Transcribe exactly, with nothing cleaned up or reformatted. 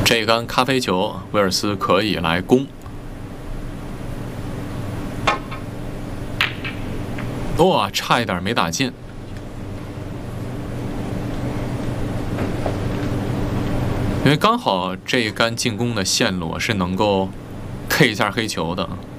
这一杆咖啡球，威尔斯可以来攻。哇、哦，差一点没打进。因为刚好这一杆进攻的线路是能够 K 一下黑球的。